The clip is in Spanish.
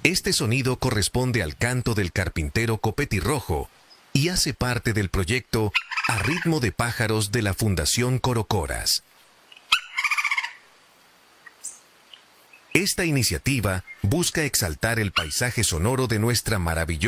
Este sonido corresponde al canto del carpintero Copetirrojo y hace parte del proyecto A Ritmo de Pájaros de la Fundación Corocoras. Esta iniciativa busca exaltar el paisaje sonoro de nuestra maravillosa